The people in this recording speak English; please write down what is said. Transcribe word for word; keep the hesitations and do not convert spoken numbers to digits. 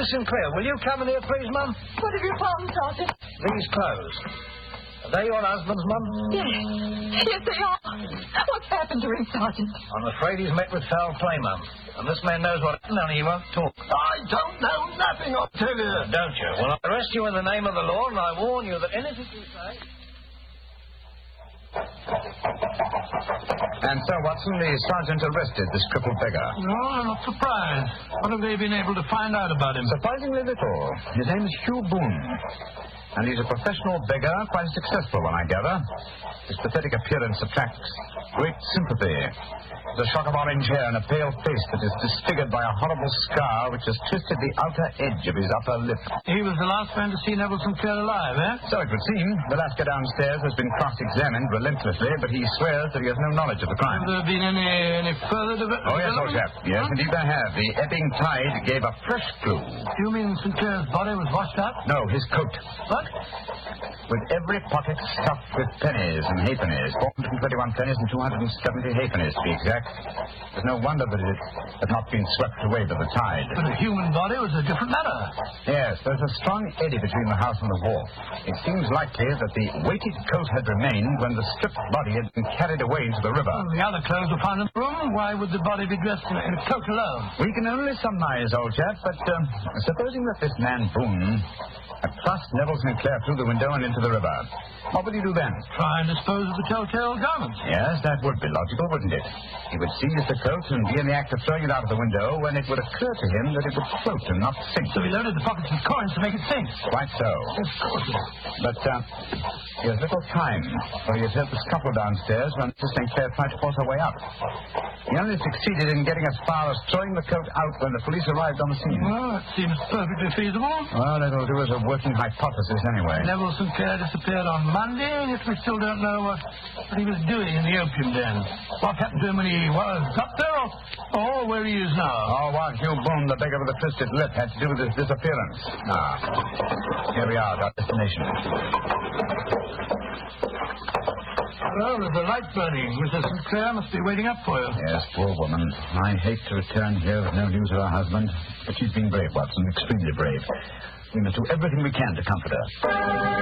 Missus Sinclair, will you come in here, please, Mum? What have you found, Sergeant? These clothes. Are they your husband's, Mum? Yes. Yes, they are. What's happened to him, Sergeant? I'm afraid he's met with foul play, Mum. And this man knows what happened, only he won't talk. I don't know nothing, I tell you. Don't you? Well, I arrest you in the name of the law, and I warn you that anything you say... And so, Watson, the sergeant arrested this crippled beggar. No, I'm not surprised. What have they been able to find out about him? Surprisingly little. His name is Hugh Boone. And he's a professional beggar, quite a successful one, I gather. His pathetic appearance attracts great sympathy. The shock of orange hair and a pale face that is disfigured by a horrible scar which has twisted the outer edge of his upper lip. He was the last man to see Neville Sinclair alive, eh? So it would seem. The lascar downstairs has been cross-examined relentlessly, but he swears that he has no knowledge of the crime. Have there been any, any further development? Oh, yes, old chap. Yes, huh? Indeed there have. The ebbing tide gave a fresh clue. You mean Sinclair's body was washed out? No, his coat. What? With every pocket stuffed with pennies and halfpennies. four hundred twenty-one pennies and two hundred seventy halfpennies, to be exact. There's no wonder that it had not been swept away by the tide. But a human body was a different matter. Yes, there's a strong eddy between the house and the wharf. It seems likely that the weighted coat had remained when the stripped body had been carried away into the river. Well, the other clothes were found in the room. Why would the body be dressed in a, in a coat alone? We can only surmise, old chap, but um, supposing that this man Boone had thrust Neville Sinclair through the window and into the river, what would he do then? Try and dispose of the telltale garments. Yes, that would be logical, wouldn't it? He would seize the coat and be in the act of throwing it out of the window when it would occur to him that it would float and not sink. So he loaded the pockets with coins to make it sink. Quite so. Of course. But uh, he has little time, for he has heard the scuffle downstairs when Missus Sinclair tried to force her way up. He only succeeded in getting as far as throwing the coat out when the police arrived on the scene. Well, that seems perfectly feasible. Well, it'll do as a working hypothesis anyway. Neville Sinclair disappeared on Monday, yet we still don't know what, what he was doing in the opium den. What happened to him when he was up there, or, or where he is now? Oh, what Hugh Boone, the beggar with the twisted lip, had to do with his disappearance. Ah, here we are, our destination. Well, there's a light burning. Missus Sinclair must be waiting up for you. Yes, poor woman. I hate to return here with no news of her husband, but she's been brave, Watson, extremely brave. We must do everything we can to comfort her.